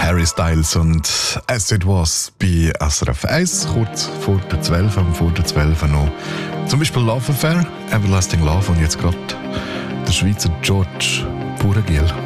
Harry Styles und «As It Was» bei SRF 1, kurz vor der 12, vor der 12 noch. Zum Beispiel «Love Affair», «Everlasting Love» und jetzt gerade der Schweizer George Buragiel.